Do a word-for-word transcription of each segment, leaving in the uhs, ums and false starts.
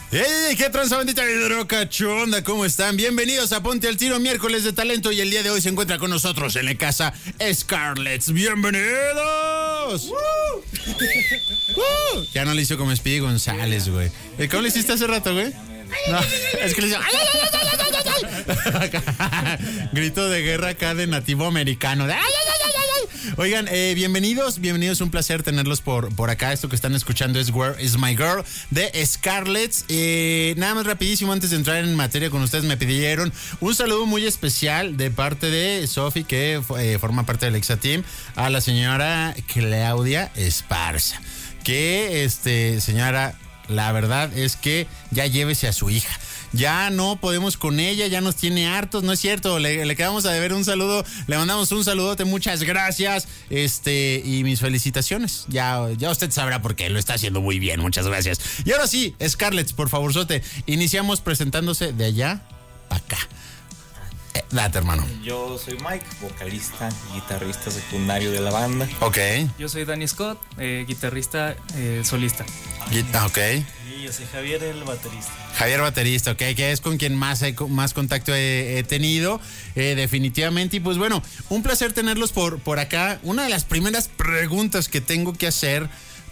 ¡Hey! ¿Qué tranza, bandita hidrocachonda? ¿Cómo están? Bienvenidos a Ponte al Tiro, miércoles de talento. Y el día de hoy se encuentra con nosotros en la casa Scarlett. ¡Bienvenidos! ¡Woo! ¡Uh! Ya no le hizo como Speedy González, güey. ¿Cómo le hiciste hace rato, güey? No, es que le hizo... ¡Ay, ay, ay, ay, ay, ay! Grito de guerra acá de nativo americano. ¡Ay, ay, ay, ay, ay! Oigan, eh, bienvenidos, bienvenidos, un placer tenerlos por, por acá. Esto que están escuchando es Where is My Girl de Scarlett. Eh, nada más rapidísimo, antes de entrar en materia con ustedes, me pidieron un saludo muy especial de parte de Sofi, que eh, forma parte del Exa Team, a la señora Claudia Esparza. Que, este, señora, la verdad es que ya llévese a su hija. Ya no podemos con ella, ya nos tiene hartos, no es cierto, le, le quedamos a deber un saludo, le mandamos un saludote, muchas gracias, este, y mis felicitaciones, ya, ya usted sabrá por qué, lo está haciendo muy bien, muchas gracias. Y ahora sí, Scarlett, por favor, sote, iniciamos presentándose de allá para acá. Eh, date, hermano. Yo soy Mike, vocalista y guitarrista secundario de la banda. Ok. Yo soy Danny Scott, eh, guitarrista eh, solista. Guita, ok. Y yo soy Javier, el baterista. Javier, baterista, ok, que es con quien más, he, más contacto he, he tenido, eh, definitivamente. Y pues bueno, un placer tenerlos por, por acá. Una de las primeras preguntas que tengo que hacer,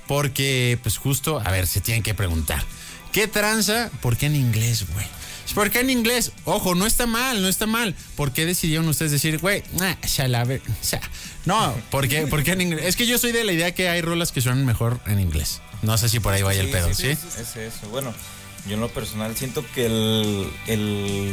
porque pues justo, a ver, se tienen que preguntar. ¿Qué tranza? ¿Por qué en inglés, güey? ¿Por qué en inglés? Ojo, no está mal, no está mal. ¿Por qué decidieron ustedes decir, güey, nah, shalaver, sha? No, ¿por qué, ¿por qué en inglés? Es que yo soy de la idea que hay rolas que suenan mejor en inglés. No sé si por ahí vaya sí, el pedo, ¿sí? ¿sí? Es eso. Bueno, yo en lo personal siento que el, el,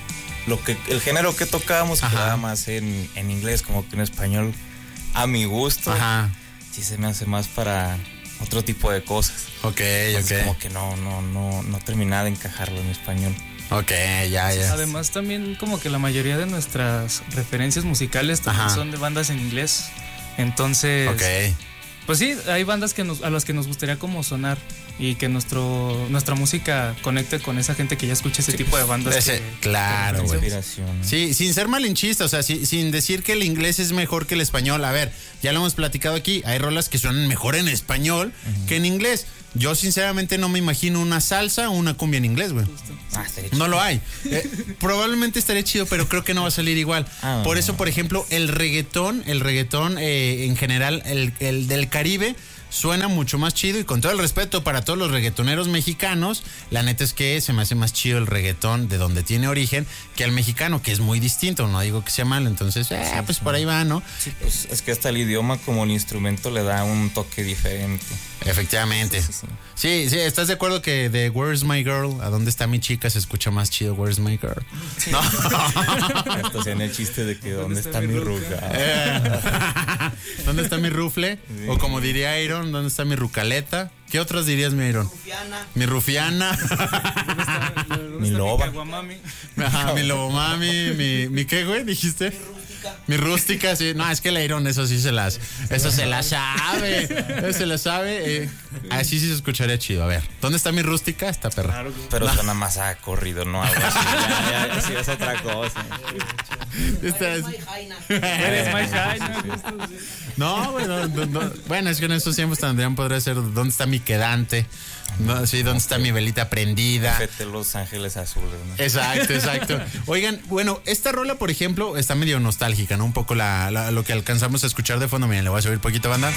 lo que, el género que tocábamos quedaba más en, en inglés, como que en español, a mi gusto. Ajá. Sí se me hace más para otro tipo de cosas. Ok, Entonces, ok. como que no, no, no, no terminaba de encajarlo en español. Ok, ya, ya. Además también como que la mayoría de nuestras referencias musicales también Ajá. son de bandas en inglés. Entonces, okay. pues sí, hay bandas que nos, a las que nos gustaría como sonar y que nuestro nuestra música conecte con esa gente que ya escucha ese sí, tipo de bandas. Ese, que, claro, güey. Inspiración. Sí, sin ser malinchista, o sea, sí, sin decir que el inglés es mejor que el español. A ver, ya lo hemos platicado aquí, hay rolas que suenan mejor en español uh-huh. que en inglés. Yo sinceramente no me imagino una salsa o una cumbia en inglés, güey. Ah, no lo hay. Eh, probablemente estaría chido, pero creo que no va a salir igual. Ah, por eso, por ejemplo, el reggaetón, el reggaetón eh, en general, el, el del Caribe, suena mucho más chido. Y con todo el respeto para todos los reggaetoneros mexicanos, la neta es que se me hace más chido el reggaetón de donde tiene origen que el mexicano, que es muy distinto. No digo que sea malo, entonces, eh, sí, pues sí. por ahí va, ¿no? Sí, pues es que hasta el idioma como el instrumento le da un toque diferente. Efectivamente. Sí, sí, sí. Sí, sí, ¿estás de acuerdo que de Where's My Girl, a dónde está mi chica, se escucha más chido Where's My Girl? Sí. No. Hasta se en el chiste de que ¿dónde, ¿dónde está, está mi ruga? Eh. ¿Dónde está mi rufle? Sí. O como diría Iron, ¿dónde está mi rucaleta? ¿Qué otras dirías, mi Iron? Rufiana. Mi rufiana. Está, mi loba. Mi Ajá, mi lobomami, mi, mi ¿qué, güey? ¿Dijiste? Mi rústica, sí. No, es que el Iron, eso sí se las... Eso se la sabe. Eso se la sabe. Eh, así sí se escucharía chido. A ver, ¿dónde está mi rústica? Esta perra. Claro, pero no. Suena más a corrido, ¿no? Algo así. Ya, ya, sí, es otra cosa. Eres my jaina. Eres my jaina. No, bueno, no, no, bueno, es que en esos tiempos tendrían podría ser ¿dónde está mi quedante? No, sí, ¿dónde está mi velita prendida? Fete Los Ángeles Azules, ¿no? Exacto, exacto. Oigan, bueno, esta rola, por ejemplo, está medio nostálgica, ¿no? Un poco la, la, lo que alcanzamos a escuchar de fondo. Miren, le voy a subir un poquito, banda.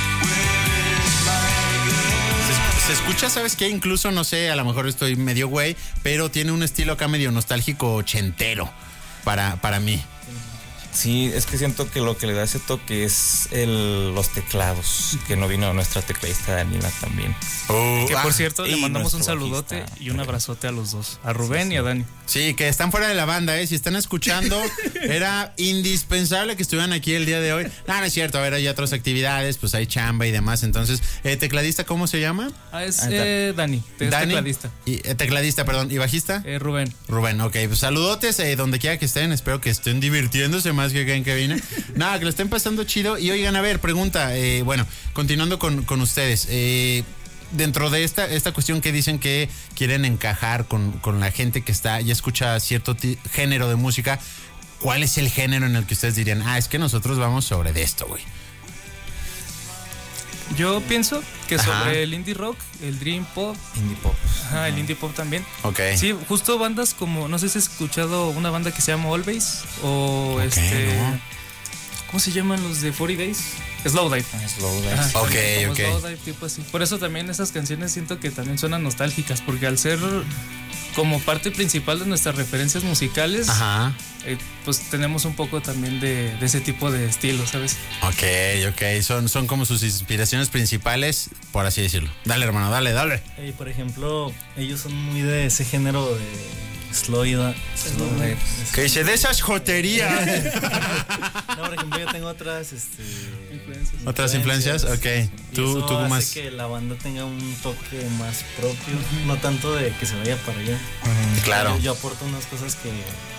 Se, se escucha, ¿sabes qué? Incluso, no sé, a lo mejor estoy medio güey, pero tiene un estilo acá medio nostálgico ochentero para, para mí. Sí, es que siento que lo que le da ese toque es el, los teclados, que no vino nuestra tecladista Daniela también. Oh, que por cierto, ah, le mandamos un saludote bajista, y un abrazote a los dos, a Rubén sí, sí. y a Dani. Sí, que están fuera de la banda, ¿eh? Si están escuchando, era indispensable que estuvieran aquí el día de hoy. No, no es cierto, a ver, hay otras actividades, pues hay chamba y demás. Entonces, eh, ¿tecladista cómo se llama? Ah, es eh, Dani, es Dani, tecladista. Y, eh, tecladista, perdón. ¿Y bajista? Eh, Rubén. Rubén, ok. Pues saludotes eh, donde quiera que estén. Espero que estén divirtiéndose más que en cabina. Nada, que lo estén pasando chido. Y oigan, a ver, pregunta, eh, bueno, continuando con, con ustedes. Eh... Dentro de esta, esta cuestión que dicen que quieren encajar con, con la gente que está y escucha cierto t- género de música, ¿cuál es el género en el que ustedes dirían, ah, es que nosotros vamos sobre de esto, güey? Yo pienso que Ajá. sobre el indie rock, el dream pop, indie pop, Ajá, el indie pop también. Ok. Sí, justo bandas como, no sé si has escuchado una banda que se llama Always o okay, este, no. ¿cómo se llaman los de cuarenta Days? Slowdive. Slowdive. Ajá, ok, como ok. Slowdive, tipo así. Por eso también esas canciones siento que también suenan nostálgicas, porque al ser como parte principal de nuestras referencias musicales, Ajá. Eh, pues tenemos un poco también de, de ese tipo de estilo, ¿sabes? Ok, ok. Son, son como sus inspiraciones principales, por así decirlo. Dale, hermano, dale, dale. Y por ejemplo, ellos son muy de ese género de Slowdive. Slowdive. Que dice de esas joterías. No, por ejemplo, yo tengo otras este, influencias. ¿Otras influencias? Ok. Tú, tú hace más. que la banda tenga un toque más propio, uh-huh. no tanto de que se vaya para allá. Uh-huh. Claro. Yo, yo aporto unas cosas que.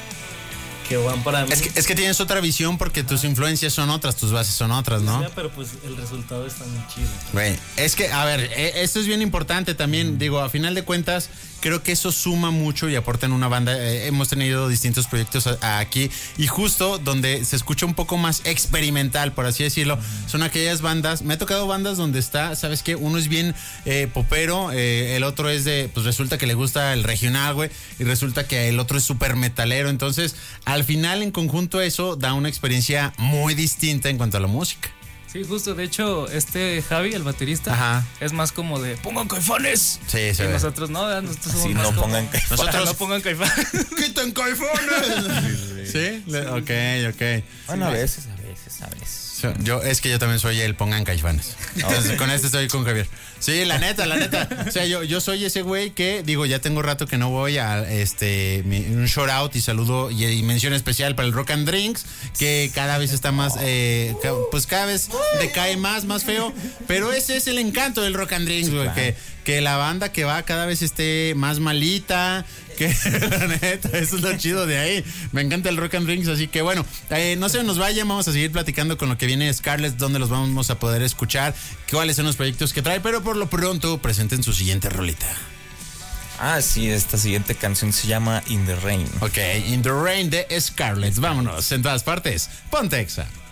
que van para mí. Es que, es que tienes otra visión porque tus influencias son otras, tus bases son otras, ¿no? Sí, pero pues el resultado está muy chido. Güey, es que, a ver, esto es bien importante también. Mm. Digo, a final de cuentas, creo que eso suma mucho y aporta en una banda. Eh, hemos tenido distintos proyectos a, a aquí y justo donde se escucha un poco más experimental, por así decirlo, mm. son aquellas bandas. Me ha tocado bandas donde está, ¿sabes qué? Uno es bien eh, popero, eh, el otro es de, pues resulta que le gusta el regional, güey, y resulta que el otro es súper metalero. Entonces, al final, en conjunto, eso da una experiencia muy distinta en cuanto a la música. Sí, justo, de hecho, este Javi, el baterista, Ajá. es más como de pongan Caifanes. Sí, sí. Y nosotros no, nosotros somos sí, más no como, pongan Caifanes. Nosotros no pongan Caifanes. ¡Quiten Caifanes! ¿Sí? ¿Sí? Ok, ok. Bueno, a veces, a veces, a veces. Yo, es que yo también soy el pongan Caifanes. Entonces, con este estoy con Javier. Sí, la neta, la neta. O sea, yo, yo soy ese güey que, digo, ya tengo rato que no voy a este mi, un shout out y saludo y, y mención especial para el Rock and Drinks, que cada vez está más, eh, pues cada vez decae más, más feo. Pero ese es el encanto del Rock and Drinks, güey, que, que la banda que va cada vez esté más malita. Que la neta, eso es lo chido de ahí. Me encanta el Rock and Drinks, así que bueno, eh, no se nos vayan, vamos a seguir platicando con lo que viene Scarlett, donde los vamos a poder escuchar, cuáles son los proyectos que trae, pero por lo pronto presenten su siguiente rolita. Ah, sí, esta siguiente canción se llama In the Rain. Ok, In the Rain de Scarlett. Vámonos, en todas partes, ponte Exa.